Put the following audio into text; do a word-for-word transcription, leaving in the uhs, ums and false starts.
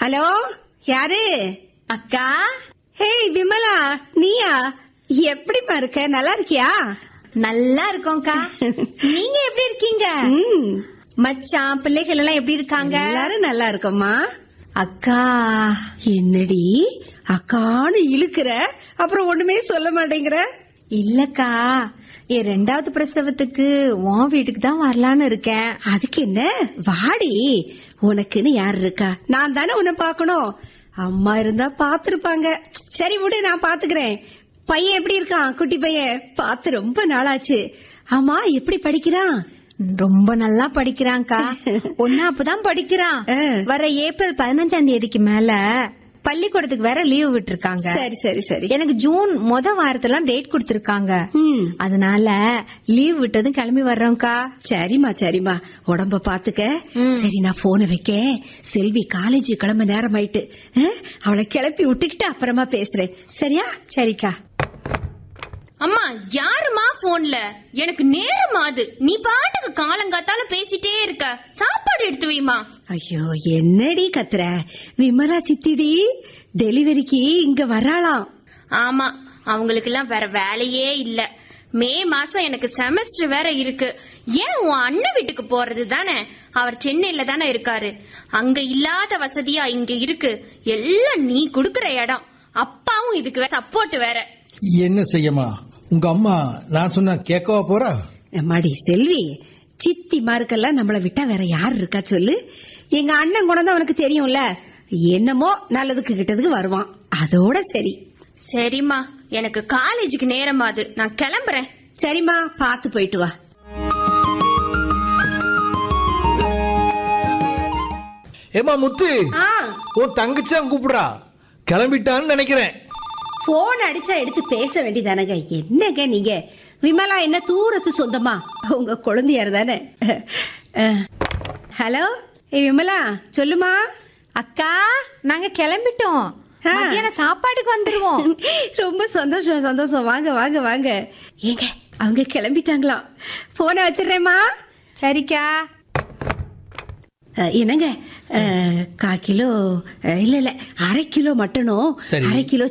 Hello, யாரு? அக்கா. Hey Vimala, நீயா? எப்படிமா இருக்க? நல்லா இருக்கியா? நல்லா இருக்கோம்க்கா. நீங்க எப்படி இருக்கீங்க? ம், மச்சான் பிள்ளைகள் எல்லாம் எப்படி இருக்காங்க? எல்லாரும் நல்லா இருக்கோம்மா. அக்கா. என்னடி அக்கான்னு இழுக்கிற, அப்புறம் ஒண்ணுமே சொல்ல மாட்டேங்கிற? இல்லக்கா, என் ரெண்டாவது பிரசவத்துக்கு உன் வீட்டுக்கு தான் வரலான்னு இருக்கேன். அதுக்கு என்ன, வாடி. உனக்குன்னு யாரு இருக்கா? நான் தானே உன்னை பாக்கணும். அம்மா இருந்தா பாத்துருப்பாங்க. சரி விடு, நான் பாத்துக்கிறேன். பையன் எப்படி இருக்கான்? குட்டி பையன் பார்த்து ரொம்ப நாளாச்சு. ஆமா, எப்படி படிக்கிறான்? ரொம்ப நல்லா படிக்கிறான்க்கா. ஒன்னாப்புதான் படிக்கிறான். ஆ. வர ஏப்ரல் பதினஞ்சாம் தேதிக்கு மேல பள்ளிக்கூடத்துக்கு வேற லீவ் விட்டுருக்காங்க. சரி சரி சரி. எனக்கு ஜூன் முத வாரத்துல டேட் கொடுத்திருக்காங்க. ம், அதனால லீவ் விட்டதும் கிளம்பி வர்றோம்க்கா. சரிம்மா சரிம்மா, உடம்ப பாத்துக்க. சரி, நான் போன வைக்கேன். செல்வி காலேஜ் கிளம்ப நேரம் ஆயிட்டு. ஆ, அவளை கிளப்பி விட்டுக்கிட்டு அப்புறமா பேசுறேன். சரியா? சரிக்கா. அம்மா, யாருமா போன்ல? எனக்கு நேரமாது. நீ பாட்டுக்கு காலங்காத்தால பேசிட்டே இருக்க. சாப்பாடு எடுத்து வைமா. ஐயோ, என்னடி கத்துற? விமலா சித்திடி டெலிவரிக்கு இங்க வராளாம். ஆமா, அவங்களுக்கு எல்லாம் வேற வேலையே இல்ல. மே மாசம் எனக்கு செமஸ்டர் வேற இருக்கு. ஏன் உன் அண்ணன் வீட்டுக்கு போறது தானே? அவர் சென்னையில தானே இருக்காரு. அங்க இல்லாத வசதியா இங்க இருக்கு. எல்லாம் நீ குடுக்கற இடம். அப்பாவும் இதுக்கு சப்போர்ட் வேற. என்ன செய்யமா, உங்க அம்மா நான் சொன்னா கேட்கவா போறா? அம்மாடி செல்வி, சித்தி மாருக்கெல்லாம் நம்மள விட்டா வேற யாரு இருக்கா சொல்லு? எங்க அண்ணன் குணம் தான் உனக்கு தெரியும்ல. என்னமோ நல்லதுக்கு கிட்டதுக்கு வருவான், அதோட சரி. சரிம்மா, எனக்கு காலேஜுக்கு நேரமாது. நான் கிளம்புறேன். சரிம்மா, பாத்து போயிட்டு வா. ஏமா முத்து, ஆ, உன் தங்கச்சான் கூப்பிடுறா. கிளம்பிட்டான்னு நினைக்கிறேன். போன் அடிச்சா எடுத்து பேச வேண்டியதானங்க. என்னங்க நீங்க? விமலா என்ன தூரத்து சொந்தமா? உங்க குழந்தையார் தானே? ஹலோ, ஏ விமலா, சொல்லுமா. அக்கா, நாங்க கிளம்பிட்டோம். மத்தியானம் சாப்பாட்டுக்கு வந்துருவோம். ரொம்ப சந்தோஷம் சந்தோஷம். வாங்க வாங்க வாங்க. ஏங்க, அவங்க கிளம்பிட்டாங்களாம். போனை வச்சிடுறேம்மா. சரிக்கா. என்னங்க, கா கிலோ இல்ல இல்ல அரை கிலோ மட்டனும் சரி. அரை கிலோ